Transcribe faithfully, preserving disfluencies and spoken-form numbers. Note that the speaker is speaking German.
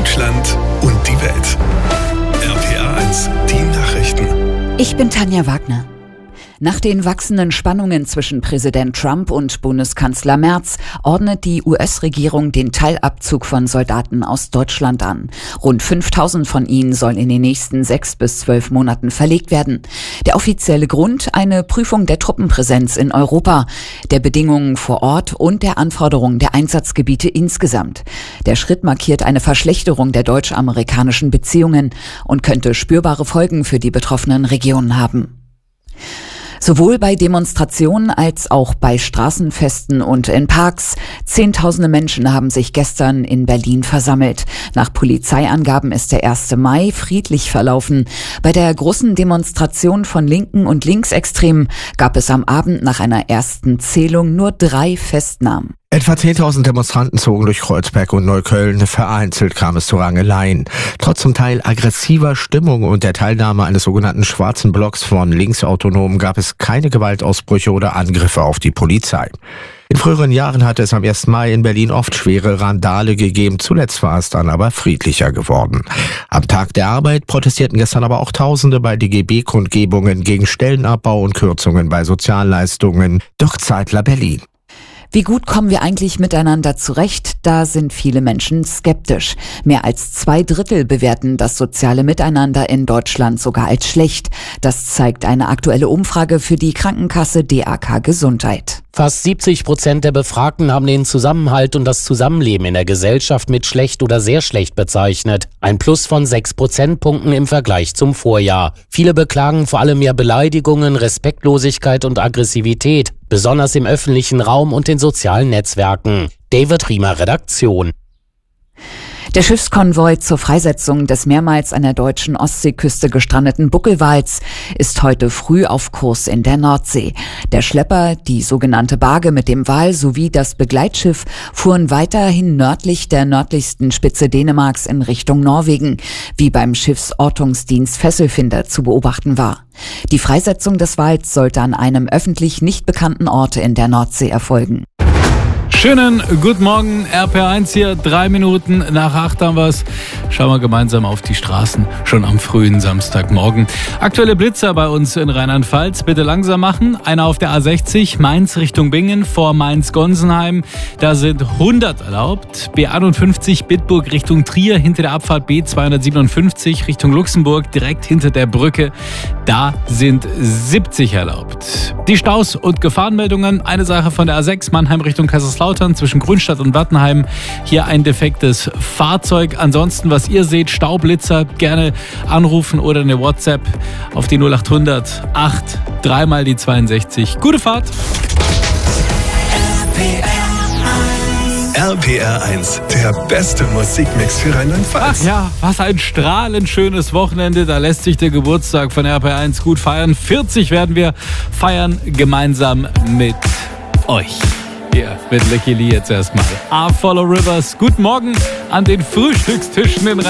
Deutschland und die Welt. R P R eins, die Nachrichten. Ich bin Tanja Wagner. Nach den wachsenden Spannungen zwischen Präsident Trump und Bundeskanzler Merz ordnet die U S-Regierung den Teilabzug von Soldaten aus Deutschland an. Rund fünftausend von ihnen sollen in den nächsten sechs bis zwölf Monaten verlegt werden. Der offizielle Grund: eine Prüfung der Truppenpräsenz in Europa, der Bedingungen vor Ort und der Anforderungen der Einsatzgebiete insgesamt. Der Schritt markiert eine Verschlechterung der deutsch-amerikanischen Beziehungen und könnte spürbare Folgen für die betroffenen Regionen haben. Sowohl bei Demonstrationen als auch bei Straßenfesten und in Parks. Zehntausende Menschen haben sich gestern in Berlin versammelt. Nach Polizeiangaben ist der erste Mai friedlich verlaufen. Bei der großen Demonstration von Linken und Linksextremen gab es am Abend nach einer ersten Zählung nur drei Festnahmen. Etwa zehntausend Demonstranten zogen durch Kreuzberg und Neukölln. Vereinzelt kam es zu Rangeleien. Trotz zum Teil aggressiver Stimmung und der Teilnahme eines sogenannten schwarzen Blocks von Linksautonomen gab es keine Gewaltausbrüche oder Angriffe auf die Polizei. In früheren Jahren hatte es am ersten Mai in Berlin oft schwere Randale gegeben. Zuletzt war es dann aber friedlicher geworden. Am Tag der Arbeit protestierten gestern aber auch Tausende bei D G B-Kundgebungen gegen Stellenabbau und Kürzungen bei Sozialleistungen. Doch Zeitler Berlin. Wie gut kommen wir eigentlich miteinander zurecht? Da sind viele Menschen skeptisch. Mehr als zwei Drittel bewerten das soziale Miteinander in Deutschland sogar als schlecht. Das zeigt eine aktuelle Umfrage für die Krankenkasse D A K Gesundheit. Fast siebzig Prozent der Befragten haben den Zusammenhalt und das Zusammenleben in der Gesellschaft mit schlecht oder sehr schlecht bezeichnet. Ein Plus von sechs Prozentpunkten im Vergleich zum Vorjahr. Viele beklagen vor allem mehr Beleidigungen, Respektlosigkeit und Aggressivität, besonders im öffentlichen Raum und den sozialen Netzwerken. David Riemer, Redaktion. Der Schiffskonvoi zur Freisetzung des mehrmals an der deutschen Ostseeküste gestrandeten Buckelwals ist heute früh auf Kurs in der Nordsee. Der Schlepper, die sogenannte Barge mit dem Wal sowie das Begleitschiff fuhren weiterhin nördlich der nördlichsten Spitze Dänemarks in Richtung Norwegen, wie beim Schiffsortungsdienst Fesselfinder zu beobachten war. Die Freisetzung des Wals sollte an einem öffentlich nicht bekannten Ort in der Nordsee erfolgen. Schönen guten Morgen, R P R eins hier, drei Minuten nach acht haben wir es. Schauen wir gemeinsam auf die Straßen, schon am frühen Samstagmorgen. Aktuelle Blitzer bei uns in Rheinland-Pfalz, bitte langsam machen. Einer auf der A sechzig, Mainz Richtung Bingen, vor Mainz-Gonsenheim, da sind hundert erlaubt. B einundfünfzig, Bitburg Richtung Trier, hinter der Abfahrt B zweihundertsiebenundfünfzig, Richtung Luxemburg, direkt hinter der Brücke, da sind siebzig erlaubt. Die Staus und Gefahrenmeldungen, eine Sache von der A sechs, Mannheim Richtung Kaiserslautern, zwischen Grünstadt und Wattenheim. Hier ein defektes Fahrzeug. Ansonsten, was ihr seht, Staublitzer, gerne anrufen oder eine WhatsApp auf die null achthundert acht, dreimal die zweiundsechzig. Gute Fahrt! R P R eins, der beste Musikmix für Rheinland-Pfalz. Ach ja, was ein strahlend schönes Wochenende. Da lässt sich der Geburtstag von R P R eins gut feiern. vierzig werden wir feiern, gemeinsam mit euch. Hier mit Lucky Lee jetzt erstmal. I Follow Rivers. Guten Morgen an den Frühstückstischen in Rheinland-Pfalz.